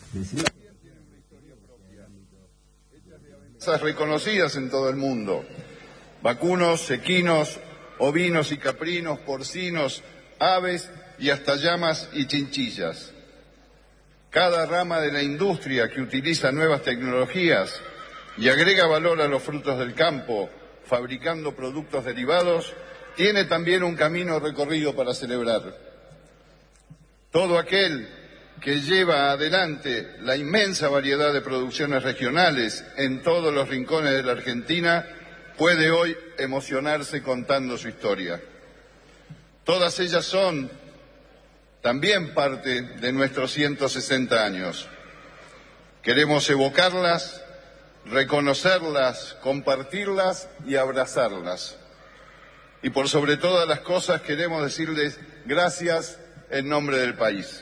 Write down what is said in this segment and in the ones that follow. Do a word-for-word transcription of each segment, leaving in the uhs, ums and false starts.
reconocidas en todo el mundo: vacunos, equinos, ovinos y caprinos, porcinos, aves y hasta llamas y chinchillas. Cada rama de la industria que utiliza nuevas tecnologías y agrega valor a los frutos del campo, fabricando productos derivados, tiene también un camino recorrido para celebrar. Todo aquel que lleva adelante la inmensa variedad de producciones regionales en todos los rincones de la Argentina puede hoy emocionarse contando su historia. Todas ellas son también parte de nuestros ciento sesenta años. Queremos evocarlas, reconocerlas, compartirlas y abrazarlas. Y por sobre todas las cosas queremos decirles gracias en nombre del país.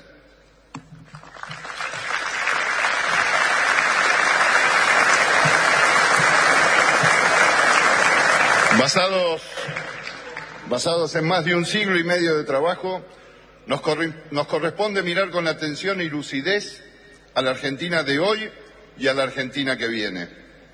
Basados, basados en más de un siglo y medio de trabajo, nos, corre, nos corresponde mirar con atención y lucidez a la Argentina de hoy y a la Argentina que viene.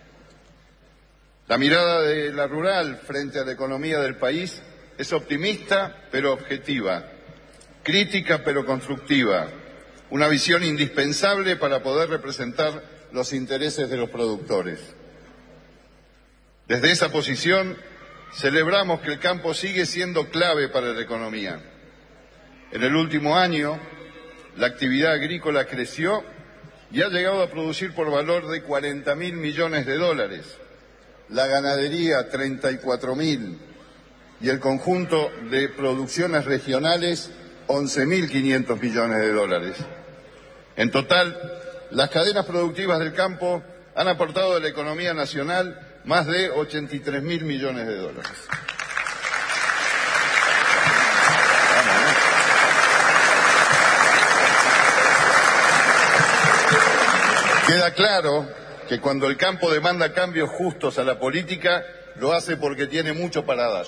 La mirada de la rural frente a la economía del país es optimista pero objetiva, crítica pero constructiva, una visión indispensable para poder representar los intereses de los productores. Desde esa posición celebramos que el campo sigue siendo clave para la economía. En el último año, la actividad agrícola creció y ha llegado a producir por valor de cuarenta mil millones de dólares, la ganadería treinta y cuatro mil y el conjunto de producciones regionales once mil quinientos millones de dólares. En total, las cadenas productivas del campo han aportado a la economía nacional más de ochenta y tres mil millones de dólares. Queda claro que cuando el campo demanda cambios justos a la política, lo hace porque tiene mucho para dar.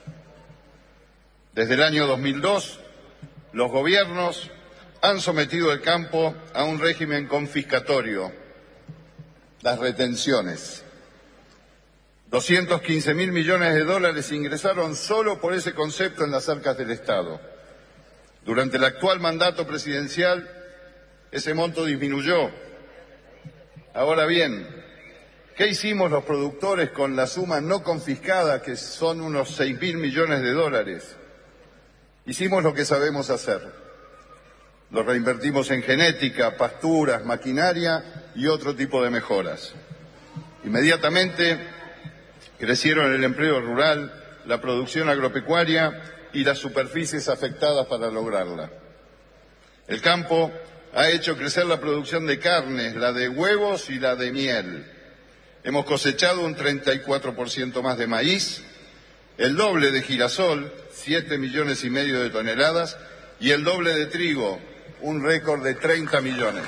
Desde el año dos mil dos, los gobiernos han sometido el campo a un régimen confiscatorio, las retenciones. doscientos quince mil millones de dólares ingresaron solo por ese concepto en las arcas del Estado. Durante el actual mandato presidencial, ese monto disminuyó. Ahora bien, ¿qué hicimos los productores con la suma no confiscada, que son unos seis mil millones de dólares? Hicimos lo que sabemos hacer. Lo reinvertimos en genética, pasturas, maquinaria y otro tipo de mejoras. Inmediatamente crecieron el empleo rural, la producción agropecuaria y las superficies afectadas para lograrla. El campo ha hecho crecer la producción de carnes, la de huevos y la de miel. Hemos cosechado un treinta y cuatro por ciento más de maíz, el doble de girasol, siete millones y medio de toneladas, y el doble de trigo, un récord de treinta millones.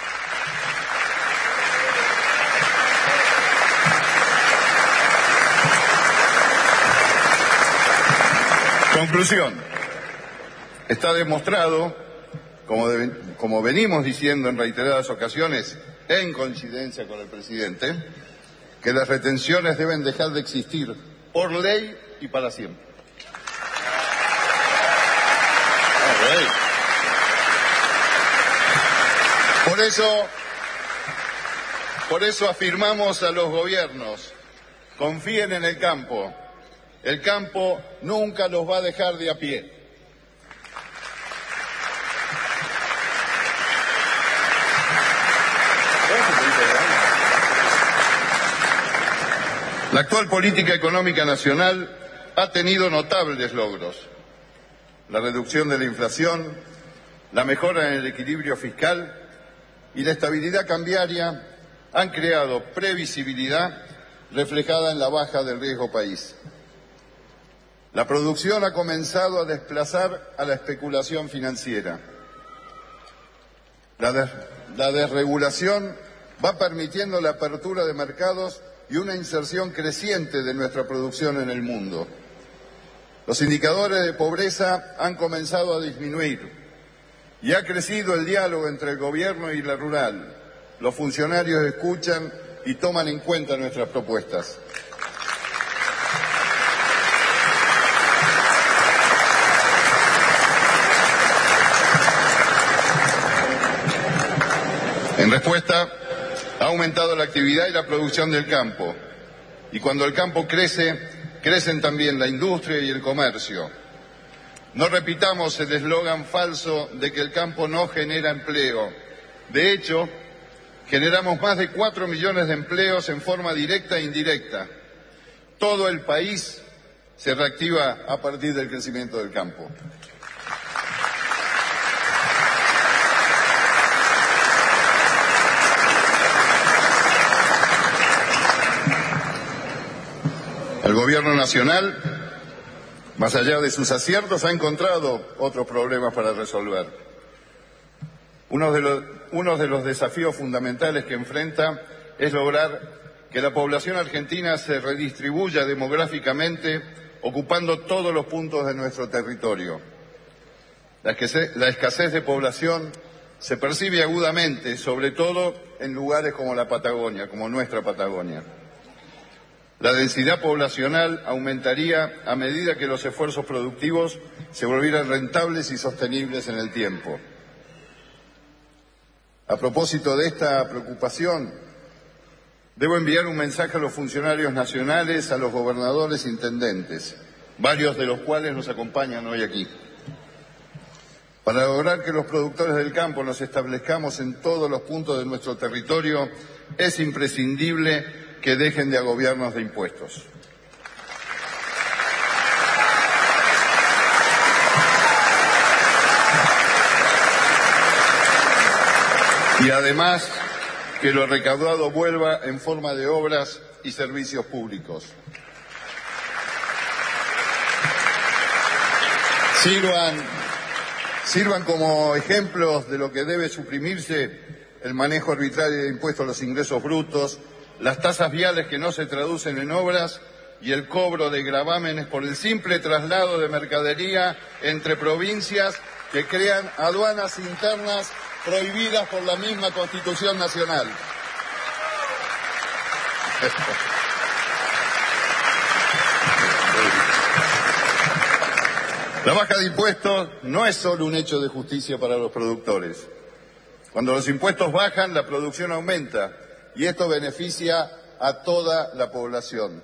Conclusión. Está demostrado, como, de, como venimos diciendo en reiteradas ocasiones, en coincidencia con el presidente, que las retenciones deben dejar de existir por ley y para siempre. Okay. Por eso, por eso afirmamos a los gobiernos, confíen en el campo. El campo nunca los va a dejar de a pie. La actual política económica nacional ha tenido notables logros. La reducción de la inflación, la mejora en el equilibrio fiscal y la estabilidad cambiaria han creado previsibilidad reflejada en la baja del riesgo país. La producción ha comenzado a desplazar a la especulación financiera. La, des la desregulación va permitiendo la apertura de mercados y una inserción creciente de nuestra producción en el mundo. Los indicadores de pobreza han comenzado a disminuir. Y ha crecido el diálogo entre el gobierno y la rural. Los funcionarios escuchan y toman en cuenta nuestras propuestas. En respuesta, ha aumentado la actividad y la producción del campo. Y cuando el campo crece, crecen también la industria y el comercio. No repitamos el eslogan falso de que el campo no genera empleo. De hecho, generamos más de cuatro millones de empleos en forma directa e indirecta. Todo el país se reactiva a partir del crecimiento del campo. El Gobierno Nacional, más allá de sus aciertos, ha encontrado otros problemas para resolver. Uno de los, uno de los desafíos fundamentales que enfrenta es lograr que la población argentina se redistribuya demográficamente, ocupando todos los puntos de nuestro territorio. La escasez, la escasez de población se percibe agudamente, sobre todo en lugares como la Patagonia, como nuestra Patagonia. La densidad poblacional aumentaría a medida que los esfuerzos productivos se volvieran rentables y sostenibles en el tiempo. A propósito de esta preocupación, debo enviar un mensaje a los funcionarios nacionales, a los gobernadores e intendentes, varios de los cuales nos acompañan hoy aquí. Para lograr que los productores del campo nos establezcamos en todos los puntos de nuestro territorio, es imprescindible que dejen de agobiarnos de impuestos. Y además, que lo recaudado vuelva en forma de obras y servicios públicos. Sirvan, sirvan como ejemplos de lo que debe suprimirse el manejo arbitrario de impuestos a los ingresos brutos, las tasas viales que no se traducen en obras y el cobro de gravámenes por el simple traslado de mercadería entre provincias que crean aduanas internas prohibidas por la misma Constitución Nacional. La baja de impuestos no es solo un hecho de justicia para los productores. Cuando los impuestos bajan, la producción aumenta y esto beneficia a toda la población.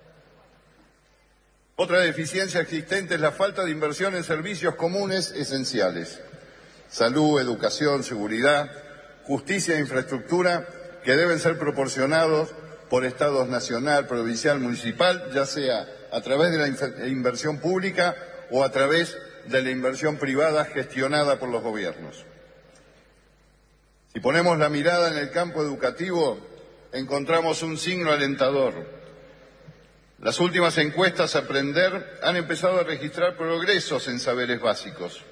Otra deficiencia existente es la falta de inversión en servicios comunes esenciales. Salud, educación, seguridad, justicia e infraestructura que deben ser proporcionados por estados nacional, provincial, municipal, ya sea a través de la inversión pública o a través de la inversión privada gestionada por los gobiernos. Si ponemos la mirada en el campo educativo, encontramos un signo alentador. Las últimas encuestas Aprender han empezado a registrar progresos en saberes básicos.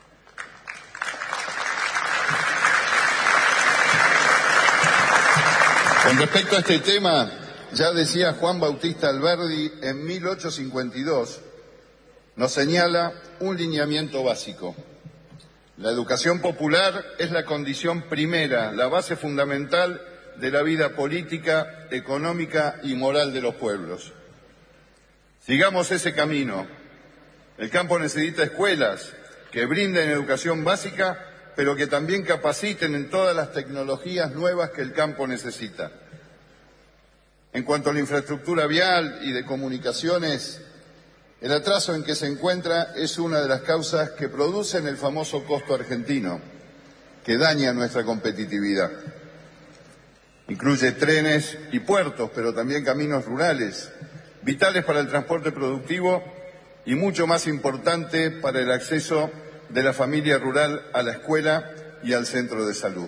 Con respecto a este tema, ya decía Juan Bautista Alberdi en mil ochocientos cincuenta y dos, nos señala un lineamiento básico. La educación popular es la condición primera, la base fundamental de la vida política, económica y moral de los pueblos. Sigamos ese camino. El campo necesita escuelas que brinden educación básica, pero que también capaciten en todas las tecnologías nuevas que el campo necesita. En cuanto a la infraestructura vial y de comunicaciones, el atraso en que se encuentra es una de las causas que producen el famoso costo argentino, que daña nuestra competitividad. Incluye trenes y puertos, pero también caminos rurales, vitales para el transporte productivo y mucho más importante para el acceso de la familia rural a la escuela y al centro de salud.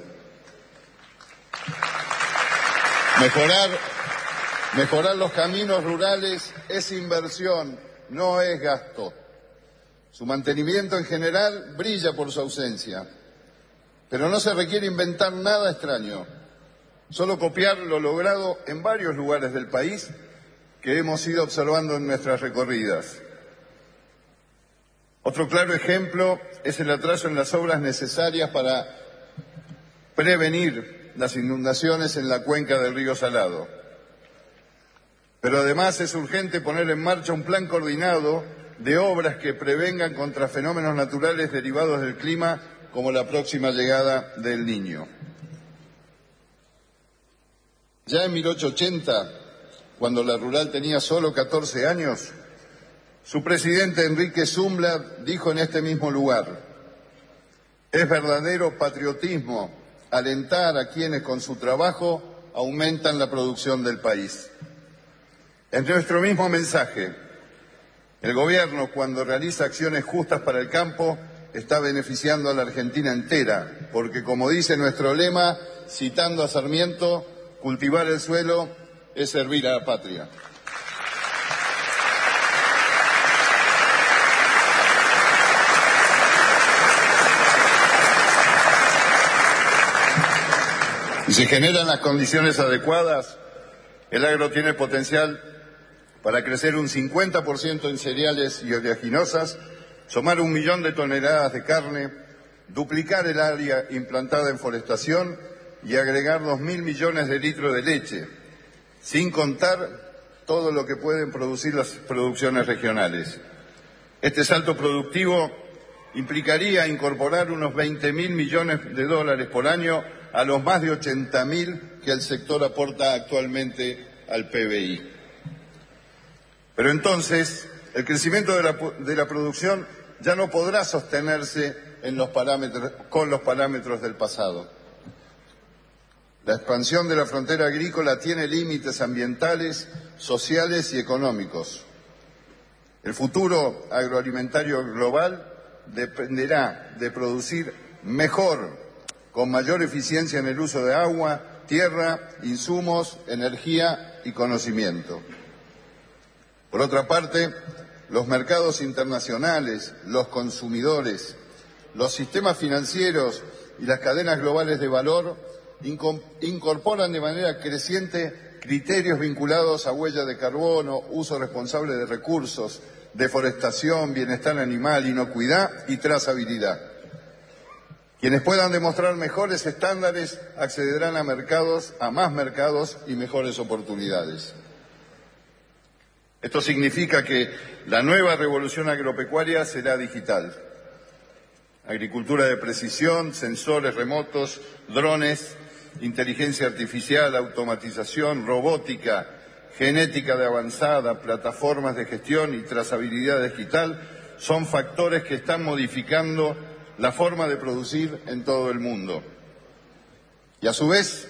Mejorar, mejorar los caminos rurales es inversión, no es gasto. Su mantenimiento en general brilla por su ausencia, pero no se requiere inventar nada extraño, solo copiar lo logrado en varios lugares del país que hemos ido observando en nuestras recorridas. Otro claro ejemplo es el atraso en las obras necesarias para prevenir las inundaciones en la cuenca del río Salado. Pero además es urgente poner en marcha un plan coordinado de obras que prevengan contra fenómenos naturales derivados del clima, como la próxima llegada del Niño. Ya en mil ochocientos ochenta, cuando la rural tenía solo catorce años, su presidente Enrique Zumblad dijo en este mismo lugar: es verdadero patriotismo alentar a quienes con su trabajo aumentan la producción del país. En nuestro mismo mensaje, el Gobierno, cuando realiza acciones justas para el campo, está beneficiando a la Argentina entera, porque, como dice nuestro lema, citando a Sarmiento, cultivar el suelo es servir a la patria. Si se generan las condiciones adecuadas, el agro tiene potencial para crecer un cincuenta por ciento en cereales y oleaginosas, sumar un millón de toneladas de carne, duplicar el área implantada en forestación y agregar dos mil millones de litros de leche, sin contar todo lo que pueden producir las producciones regionales. Este salto productivo implicaría incorporar unos veinte mil millones de dólares por año a los más de ochenta mil que el sector aporta actualmente al P B I. Pero entonces, el crecimiento de la, de la producción ya no podrá sostenerse en los parámetros, con los parámetros del pasado. La expansión de la frontera agrícola tiene límites ambientales, sociales y económicos. El futuro agroalimentario global dependerá de producir mejor, con mayor eficiencia en el uso de agua, tierra, insumos, energía y conocimiento. Por otra parte, los mercados internacionales, los consumidores, los sistemas financieros y las cadenas globales de valor incorporan de manera creciente criterios vinculados a huella de carbono, uso responsable de recursos, deforestación, bienestar animal, inocuidad y trazabilidad. Quienes puedan demostrar mejores estándares accederán a mercados, a más mercados y mejores oportunidades. Esto significa que la nueva revolución agropecuaria será digital. Agricultura de precisión, sensores remotos, drones, inteligencia artificial, automatización, robótica, genética de avanzada, plataformas de gestión y trazabilidad digital son factores que están modificando la forma de producir en todo el mundo. Y a su vez,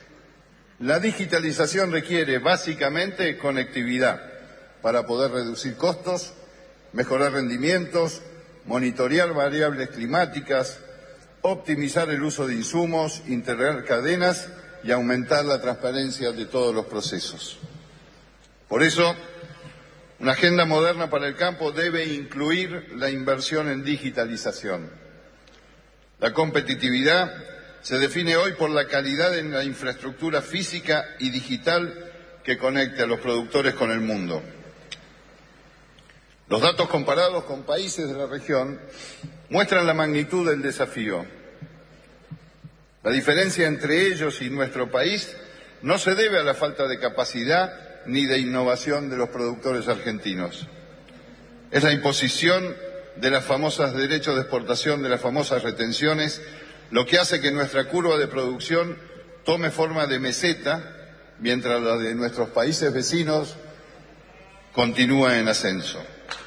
la digitalización requiere básicamente conectividad para poder reducir costos, mejorar rendimientos, monitorear variables climáticas, optimizar el uso de insumos, integrar cadenas y aumentar la transparencia de todos los procesos. Por eso, una agenda moderna para el campo debe incluir la inversión en digitalización. La competitividad se define hoy por la calidad en la infraestructura física y digital que conecte a los productores con el mundo. Los datos comparados con países de la región muestran la magnitud del desafío. La diferencia entre ellos y nuestro país no se debe a la falta de capacidad ni de innovación de los productores argentinos. Es la imposición de las famosas derechos de exportación, de las famosas retenciones, lo que hace que nuestra curva de producción tome forma de meseta, mientras la de nuestros países vecinos continúa en ascenso.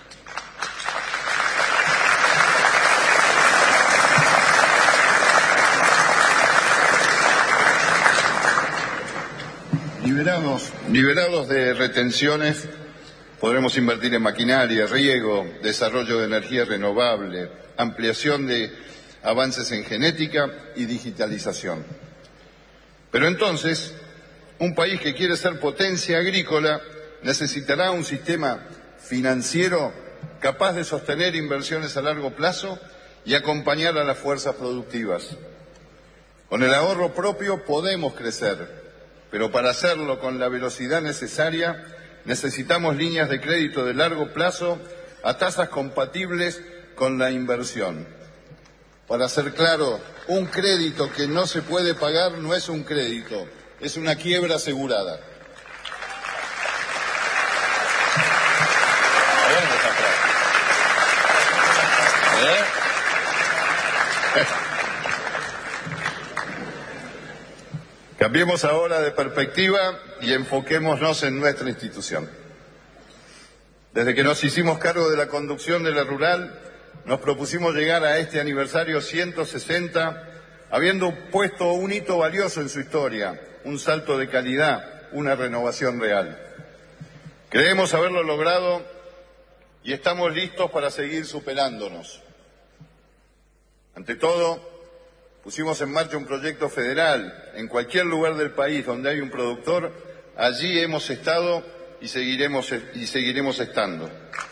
Liberados, liberados de retenciones, podremos invertir en maquinaria, riego, desarrollo de energía renovable, ampliación de avances en genética y digitalización. Pero entonces, un país que quiere ser potencia agrícola necesitará un sistema financiero capaz de sostener inversiones a largo plazo y acompañar a las fuerzas productivas. Con el ahorro propio podemos crecer, pero para hacerlo con la velocidad necesaria necesitamos líneas de crédito de largo plazo a tasas compatibles con la inversión. Para ser claro, un crédito que no se puede pagar no es un crédito, es una quiebra asegurada. Cambiemos ahora de perspectiva y enfoquémonos en nuestra institución. Desde que nos hicimos cargo de la conducción de la rural, nos propusimos llegar a este aniversario ciento sesenta, habiendo puesto un hito valioso en su historia, un salto de calidad, una renovación real. Creemos haberlo logrado y estamos listos para seguir superándonos. Ante todo, pusimos en marcha un proyecto federal. En cualquier lugar del país donde hay un productor, allí hemos estado y seguiremos, y seguiremos estando.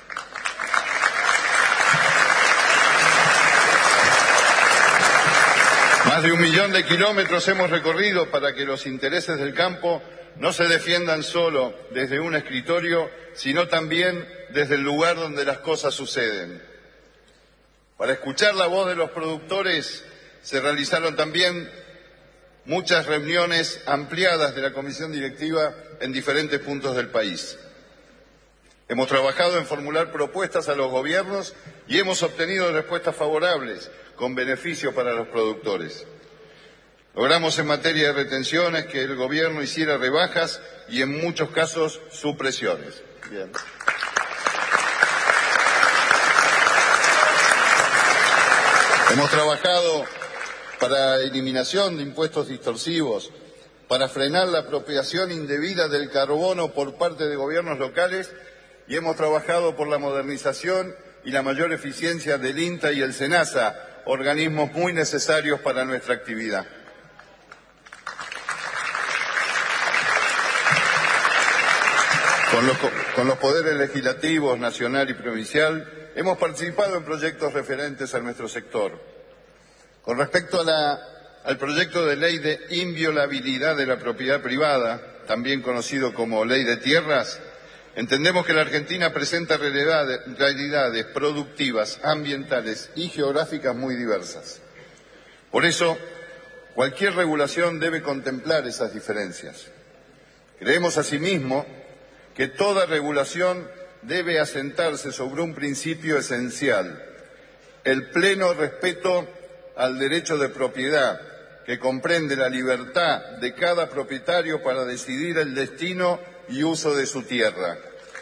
Más de un millón de kilómetros hemos recorrido para que los intereses del campo no se defiendan solo desde un escritorio, sino también desde el lugar donde las cosas suceden. Para escuchar la voz de los productores se realizaron también muchas reuniones ampliadas de la comisión directiva en diferentes puntos del país. Hemos trabajado en formular propuestas a los gobiernos y hemos obtenido respuestas favorables con beneficio para los productores. Logramos en materia de retenciones que el gobierno hiciera rebajas y en muchos casos supresiones. Bien. Hemos trabajado para eliminación de impuestos distorsivos, para frenar la apropiación indebida del carbono por parte de gobiernos locales y hemos trabajado por la modernización y la mayor eficiencia del INTA y el SENASA, organismos muy necesarios para nuestra actividad. Con los, con los poderes legislativos, nacional y provincial, hemos participado en proyectos referentes a nuestro sector. Con respecto a la, al proyecto de ley de inviolabilidad de la propiedad privada, también conocido como Ley de Tierras, entendemos que la Argentina presenta realidades, realidades productivas, ambientales y geográficas muy diversas. Por eso, cualquier regulación debe contemplar esas diferencias. Creemos asimismo que toda regulación debe asentarse sobre un principio esencial, el pleno respeto al derecho de propiedad, que comprende la libertad de cada propietario para decidir el destino y uso de su tierra.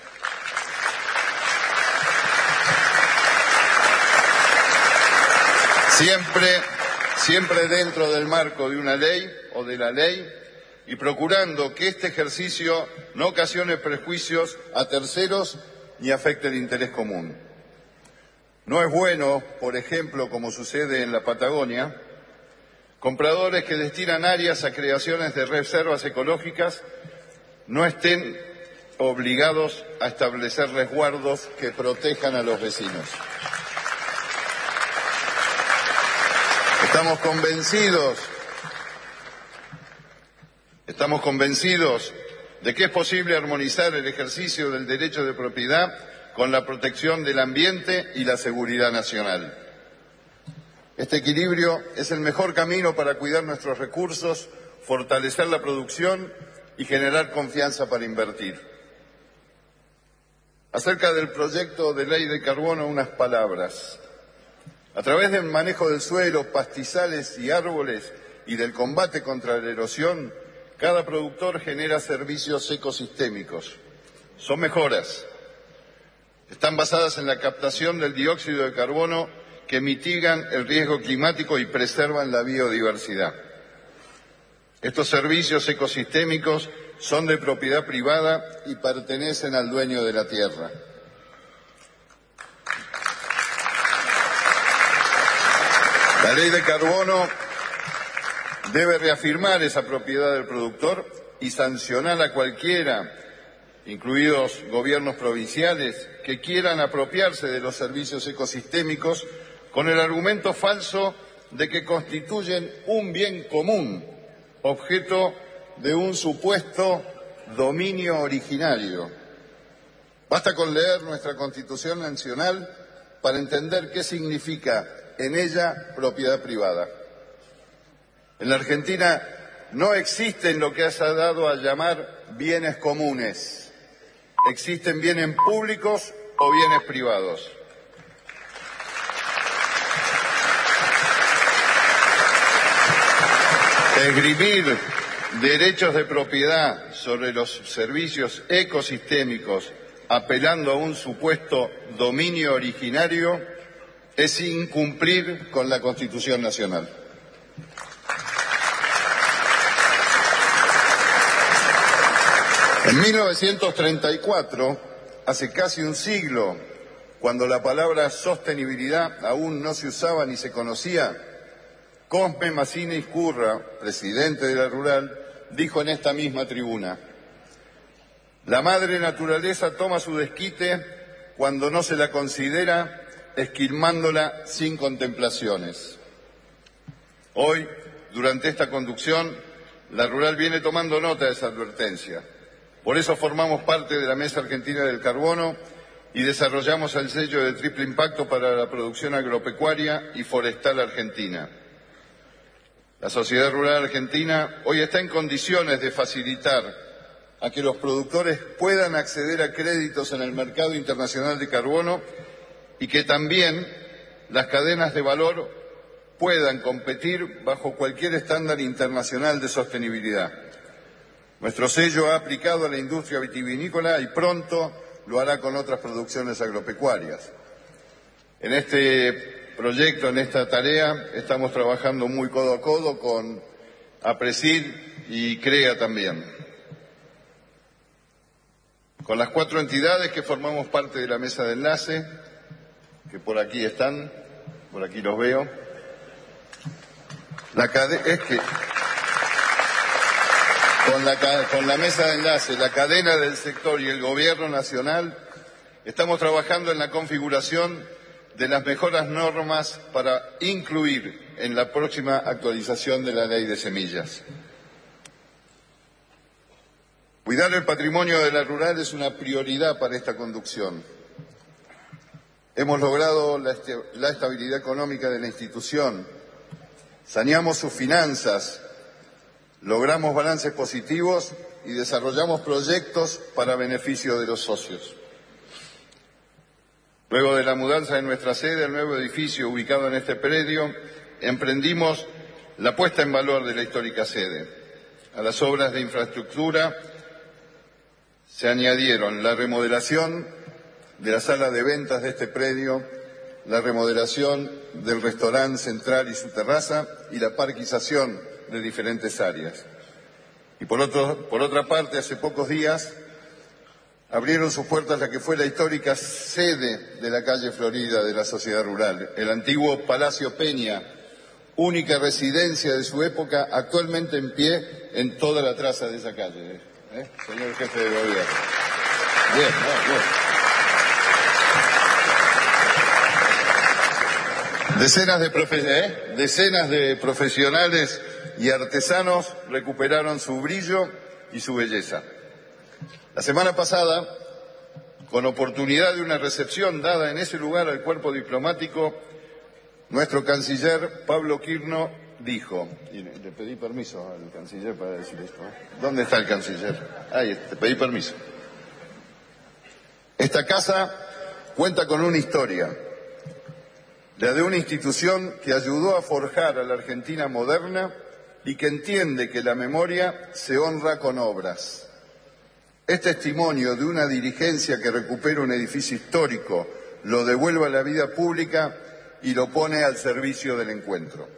Siempre, siempre dentro del marco de una ley o de la ley y procurando que este ejercicio no ocasione prejuicios a terceros ni afecte el interés común. No es bueno, por ejemplo, como sucede en la Patagonia, compradores que destinan áreas a creaciones de reservas ecológicas no estén obligados a establecer resguardos que protejan a los vecinos. Estamos convencidos, estamos convencidos de que es posible armonizar el ejercicio del derecho de propiedad con la protección del ambiente y la seguridad nacional. Este equilibrio es el mejor camino para cuidar nuestros recursos, fortalecer la producción y generar confianza para invertir. Acerca del proyecto de ley de carbono, unas palabras. A través del manejo del suelo, pastizales y árboles y del combate contra la erosión, cada productor genera servicios ecosistémicos. Son mejoras. Están basadas en la captación del dióxido de carbono que mitigan el riesgo climático y preservan la biodiversidad. Estos servicios ecosistémicos son de propiedad privada y pertenecen al dueño de la tierra. La ley de carbono debe reafirmar esa propiedad del productor y sancionar a cualquiera, incluidos gobiernos provinciales, que quieran apropiarse de los servicios ecosistémicos con el argumento falso de que constituyen un bien común, objeto de un supuesto dominio originario. Basta con leer nuestra Constitución Nacional para entender qué significa en ella propiedad privada. En la Argentina no existen lo que se ha dado a llamar bienes comunes. Existen bienes públicos o bienes privados. Esgrimir derechos de propiedad sobre los servicios ecosistémicos apelando a un supuesto dominio originario es incumplir con la Constitución Nacional. En mil novecientos treinta y cuatro, hace casi un siglo, cuando la palabra sostenibilidad aún no se usaba ni se conocía, Cosme Mazzini Izcurra, presidente de la Rural, dijo en esta misma tribuna: la madre naturaleza toma su desquite cuando no se la considera, esquilmándola sin contemplaciones. Hoy, durante esta conducción, la Rural viene tomando nota de esa advertencia. Por eso formamos parte de la Mesa Argentina del Carbono y desarrollamos el sello de triple impacto para la producción agropecuaria y forestal argentina. La sociedad rural argentina hoy está en condiciones de facilitar a que los productores puedan acceder a créditos en el mercado internacional de carbono y que también las cadenas de valor puedan competir bajo cualquier estándar internacional de sostenibilidad. Nuestro sello ha aplicado a la industria vitivinícola y pronto lo hará con otras producciones agropecuarias. En este proyecto, en esta tarea, estamos trabajando muy codo a codo con APRESID y CREA también. Con las cuatro entidades que formamos parte de la mesa de enlace, que por aquí están, por aquí los veo. La cade- es que con la, con la mesa de enlace, la cadena del sector y el gobierno nacional, estamos trabajando en la configuración de las mejoras normas para incluir en la próxima actualización de la ley de semillas. Cuidar el patrimonio de la rural es una prioridad para esta conducción. Hemos logrado la, est la estabilidad económica de la institución, saneamos sus finanzas, logramos balances positivos y desarrollamos proyectos para beneficio de los socios. Luego de la mudanza de nuestra sede al nuevo edificio ubicado en este predio, emprendimos la puesta en valor de la histórica sede. A las obras de infraestructura se añadieron la remodelación de la sala de ventas de este predio, la remodelación del restaurante central y su terraza y la parquización de diferentes áreas. Y por, otro, por otra parte, hace pocos días abrieron sus puertas la que fue la histórica sede de la calle Florida de la Sociedad Rural, el antiguo Palacio Peña, única residencia de su época, actualmente en pie en toda la traza de esa calle. ¿Eh? Señor jefe de gobierno. Bien, bien, bien. Decenas de, profe ¿eh? Decenas de profesionales y artesanos recuperaron su brillo y su belleza. La semana pasada, con oportunidad de una recepción dada en ese lugar al cuerpo diplomático, nuestro canciller Pablo Quirno dijo, y le pedí permiso al canciller para decir esto, ¿eh? ¿Dónde está el canciller? Ahí, te pedí permiso. Esta casa cuenta con una historia, la de una institución que ayudó a forjar a la Argentina moderna y que entiende que la memoria se honra con obras. Es testimonio de una dirigencia que recupera un edificio histórico, lo devuelve a la vida pública y lo pone al servicio del encuentro.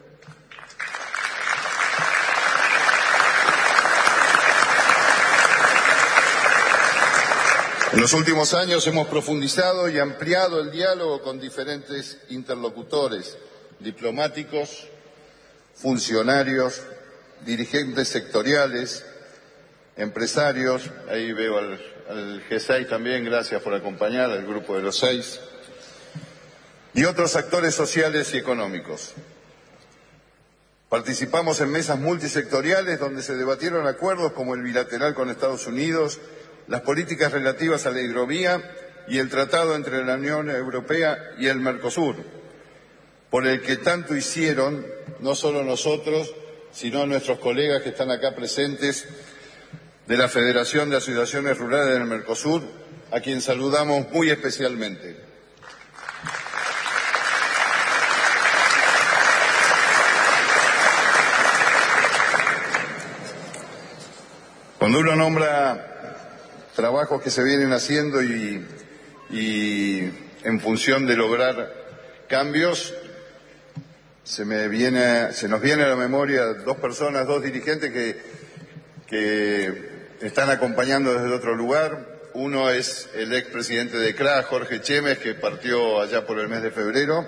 En los últimos años hemos profundizado y ampliado el diálogo con diferentes interlocutores, diplomáticos, funcionarios, dirigentes sectoriales, empresarios, ahí veo al, al G seis también, gracias por acompañar al grupo de los seis, y otros actores sociales y económicos. Participamos en mesas multisectoriales donde se debatieron acuerdos como el bilateral con Estados Unidos, las políticas relativas a la hidrovía y el tratado entre la Unión Europea y el Mercosur, por el que tanto hicieron no solo nosotros, sino nuestros colegas que están acá presentes de la Federación de Asociaciones Rurales del Mercosur, a quien saludamos muy especialmente. Cuando uno nombra trabajos que se vienen haciendo y, y en función de lograr cambios, se me viene, se nos viene a la memoria dos personas, dos dirigentes que, que están acompañando desde otro lugar. Uno es el expresidente de C R A, Jorge Chemes, que partió allá por el mes de febrero.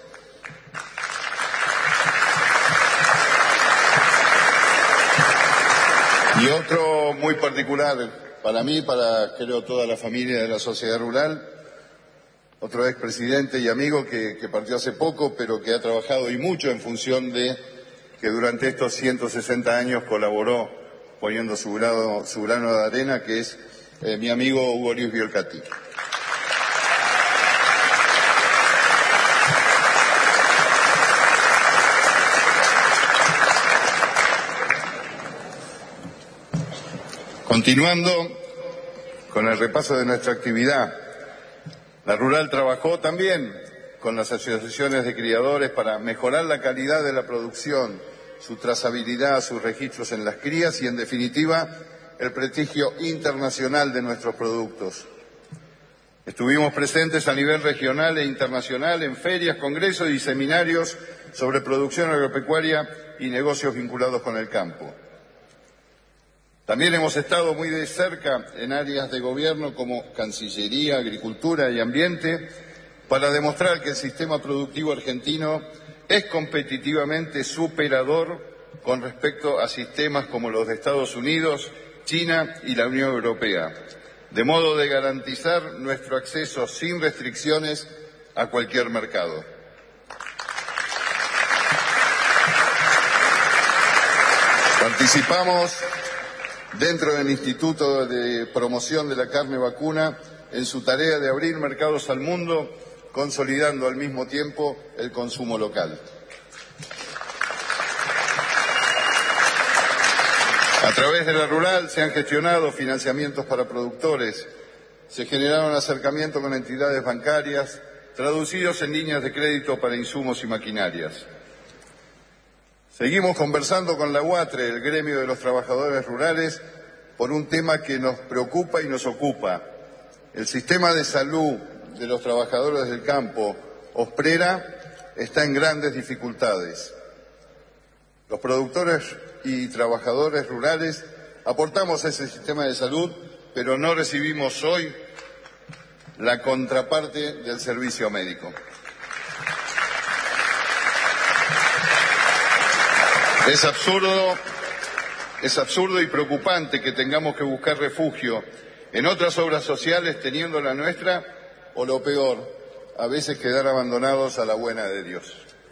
Y otro muy particular para mí, para creo toda la familia de la sociedad rural, otro expresidente y amigo que, que partió hace poco, pero que ha trabajado y mucho en función de que durante estos ciento sesenta años colaboró poniendo su grano, su grano de arena, que es eh, mi amigo Hugo Luis Biolcati. Continuando con el repaso de nuestra actividad, la Rural trabajó también con las asociaciones de criadores para mejorar la calidad de la producción, su trazabilidad, sus registros en las crías y, en definitiva, el prestigio internacional de nuestros productos. Estuvimos presentes a nivel regional e internacional en ferias, congresos y seminarios sobre producción agropecuaria y negocios vinculados con el campo. También hemos estado muy de cerca en áreas de gobierno como Cancillería, Agricultura y Ambiente para demostrar que el sistema productivo argentino es competitivamente superador con respecto a sistemas como los de Estados Unidos, China y la Unión Europea, de modo de garantizar nuestro acceso sin restricciones a cualquier mercado. Participamos dentro del Instituto de Promoción de la Carne Vacuna en su tarea de abrir mercados al mundo, consolidando al mismo tiempo el consumo local. A través de la Rural se han gestionado financiamientos para productores, se generaron acercamientos con entidades bancarias, traducidos en líneas de crédito para insumos y maquinarias. Seguimos conversando con la UATRE, el gremio de los trabajadores rurales, por un tema que nos preocupa y nos ocupa. El sistema de salud de los trabajadores del campo, OSPRERA, está en grandes dificultades. Los productores y trabajadores rurales aportamos a ese sistema de salud, pero no recibimos hoy la contraparte del servicio médico. Es absurdo, es absurdo y preocupante que tengamos que buscar refugio en otras obras sociales teniendo la nuestra, o lo peor, a veces quedar abandonados a la buena de Dios.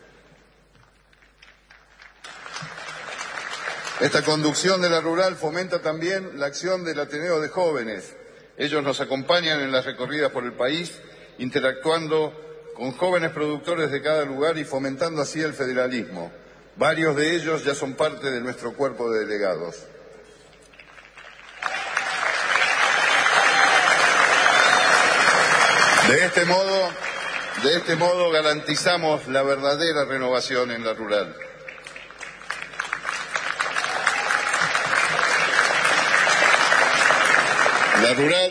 Esta conducción de la Rural fomenta también la acción del Ateneo de Jóvenes. Ellos nos acompañan en las recorridas por el país, interactuando con jóvenes productores de cada lugar y fomentando así el federalismo. Varios de ellos ya son parte de nuestro cuerpo de delegados. De este modo, de este modo garantizamos la verdadera renovación en la Rural. La Rural,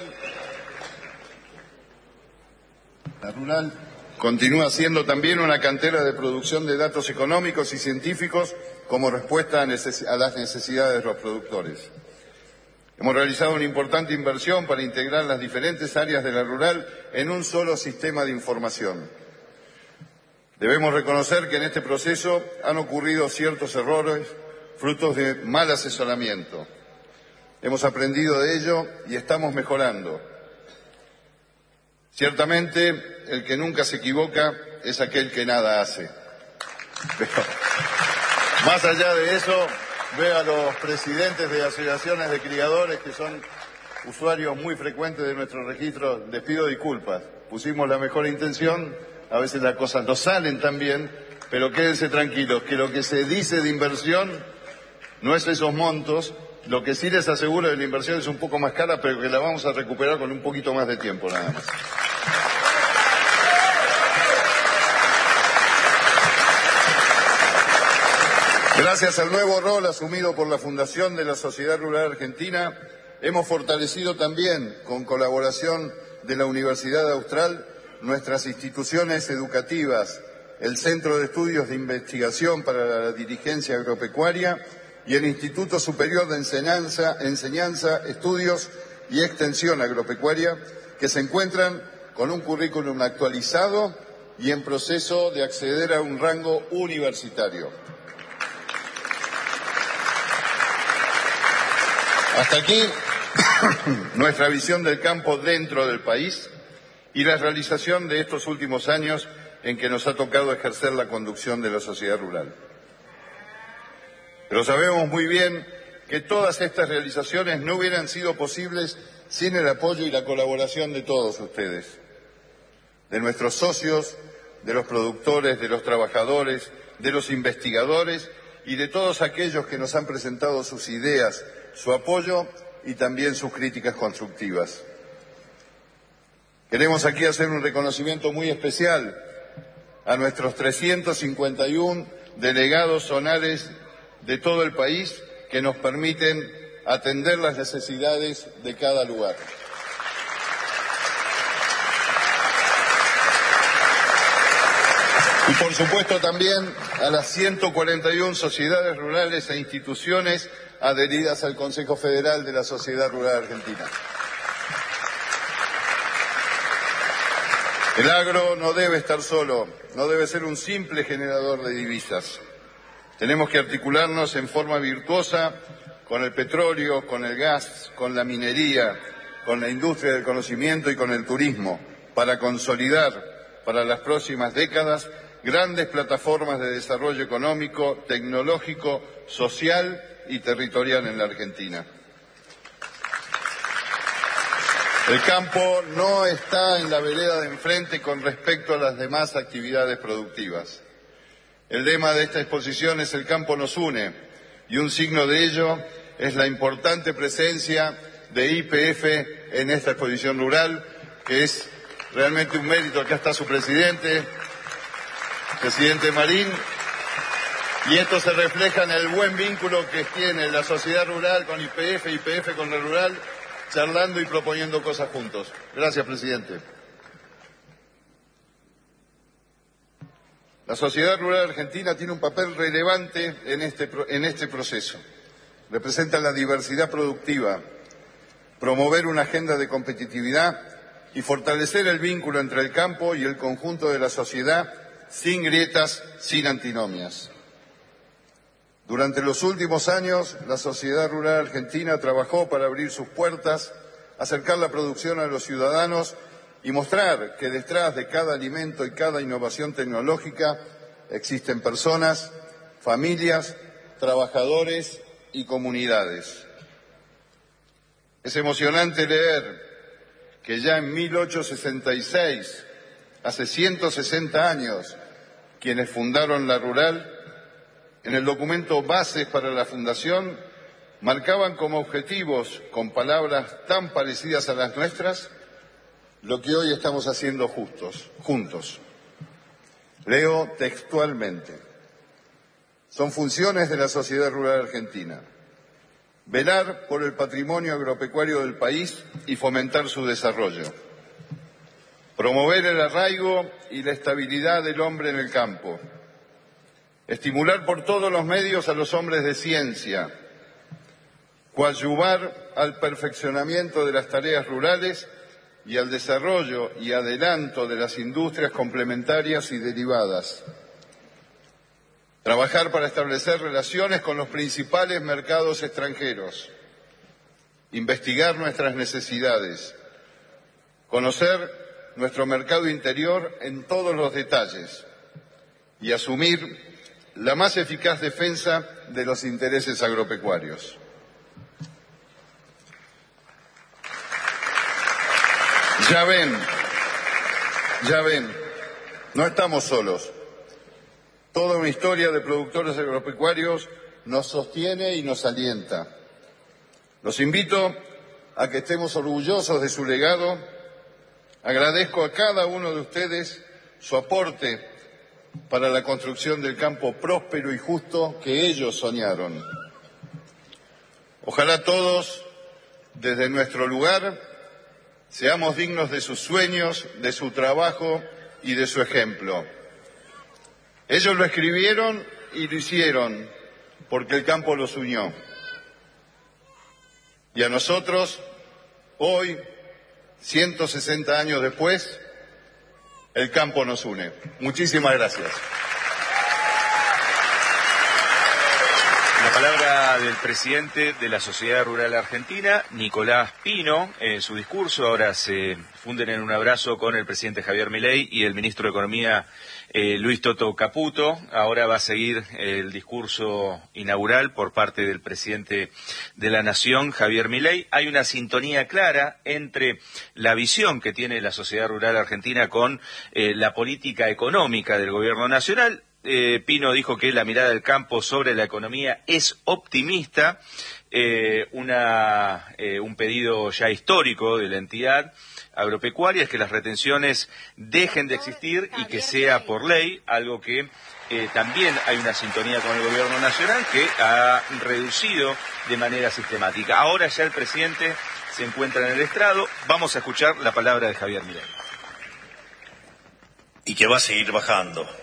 la Rural continúa siendo también una cantera de producción de datos económicos y científicos como respuesta a, neces- a las necesidades de los productores. Hemos realizado una importante inversión para integrar las diferentes áreas de la Rural en un solo sistema de información. Debemos reconocer que en este proceso han ocurrido ciertos errores, frutos de mal asesoramiento. Hemos aprendido de ello y estamos mejorando. Ciertamente, el que nunca se equivoca es aquel que nada hace. Pero, más allá de eso, veo a los presidentes de asociaciones de criadores que son usuarios muy frecuentes de nuestro registro, les pido disculpas. Pusimos la mejor intención, a veces las cosas no salen tan bien, pero quédense tranquilos, que lo que se dice de inversión no es esos montos. Lo que sí les aseguro es que la inversión es un poco más cara, pero que la vamos a recuperar con un poquito más de tiempo, nada más. Gracias al nuevo rol asumido por la Fundación de la Sociedad Rural Argentina, hemos fortalecido también, con colaboración de la Universidad Austral, nuestras instituciones educativas, el Centro de Estudios de Investigación para la Dirigencia Agropecuaria y el Instituto Superior de Enseñanza, Enseñanza, Estudios y Extensión Agropecuaria, que se encuentran con un currículum actualizado y en proceso de acceder a un rango universitario. Hasta aquí nuestra visión del campo dentro del país y la realización de estos últimos años en que nos ha tocado ejercer la conducción de la sociedad rural. Pero sabemos muy bien que todas estas realizaciones no hubieran sido posibles sin el apoyo y la colaboración de todos ustedes, de nuestros socios, de los productores, de los trabajadores, de los investigadores y de todos aquellos que nos han presentado sus ideas, su apoyo y también sus críticas constructivas. Queremos aquí hacer un reconocimiento muy especial a nuestros trescientos cincuenta y uno delegados zonales de todo el país que nos permiten atender las necesidades de cada lugar. Y por supuesto también a las ciento cuarenta y una sociedades rurales e instituciones adheridas al Consejo Federal de la Sociedad Rural Argentina. El agro no debe estar solo, no debe ser un simple generador de divisas. Tenemos que articularnos en forma virtuosa con el petróleo, con el gas, con la minería, con la industria del conocimiento y con el turismo, para consolidar para las próximas décadas grandes plataformas de desarrollo económico, tecnológico, social y territorial en la Argentina. El campo no está en la vereda de enfrente con respecto a las demás actividades productivas. El lema de esta exposición es "El campo nos une", y un signo de ello es la importante presencia de Y P F en esta exposición rural, que es realmente un mérito. Acá está su presidente, presidente Marín, y esto se refleja en el buen vínculo que tiene la sociedad rural con Y P F, Y P F con la rural, charlando y proponiendo cosas juntos. Gracias, presidente. La sociedad rural argentina tiene un papel relevante en este, en este proceso. Representa la diversidad productiva, promover una agenda de competitividad y fortalecer el vínculo entre el campo y el conjunto de la sociedad sin grietas, sin antinomias. Durante los últimos años, la sociedad rural argentina trabajó para abrir sus puertas, acercar la producción a los ciudadanos y mostrar que detrás de cada alimento y cada innovación tecnológica existen personas, familias, trabajadores y comunidades. Es emocionante leer que ya en mil ochocientos sesenta y seis, hace ciento sesenta años, quienes fundaron la rural, en el documento Bases para la Fundación, marcaban como objetivos, con palabras tan parecidas a las nuestras, lo que hoy estamos haciendo justos, juntos. Leo textualmente: son funciones de la sociedad rural argentina: velar por el patrimonio agropecuario del país y fomentar su desarrollo, promover el arraigo y la estabilidad del hombre en el campo, estimular por todos los medios a los hombres de ciencia, coadyuvar al perfeccionamiento de las tareas rurales y al desarrollo y adelanto de las industrias complementarias y derivadas, trabajar para establecer relaciones con los principales mercados extranjeros, investigar nuestras necesidades, conocer nuestro mercado interior en todos los detalles y asumir la más eficaz defensa de los intereses agropecuarios. Ya ven, ya ven, no estamos solos. Toda una historia de productores agropecuarios nos sostiene y nos alienta. Los invito a que estemos orgullosos de su legado. Agradezco a cada uno de ustedes su aporte para la construcción del campo próspero y justo que ellos soñaron. Ojalá todos, desde nuestro lugar, seamos dignos de sus sueños, de su trabajo y de su ejemplo. Ellos lo escribieron y lo hicieron porque el campo los unió. Y a nosotros, hoy, ciento sesenta años después, el campo nos une. Muchísimas gracias. La palabra del presidente de la Sociedad Rural Argentina, Nicolás Pino, en su discurso. Ahora se funden en un abrazo con el presidente Javier Milei y el ministro de Economía, eh, Luis Toto Caputo. Ahora va a seguir el discurso inaugural por parte del presidente de la Nación, Javier Milei. Hay una sintonía clara entre la visión que tiene la Sociedad Rural Argentina con eh, la política económica del gobierno nacional. Eh, Pino dijo que la mirada del campo sobre la economía es optimista, eh, una, eh, un pedido ya histórico de la entidad agropecuaria es que las retenciones dejen de existir y que sea por ley, algo que eh, también hay una sintonía con el gobierno nacional que ha reducido de manera sistemática. Ahora ya el presidente se encuentra en el estrado, vamos a escuchar la palabra de Javier Milei. Y que va a seguir bajando.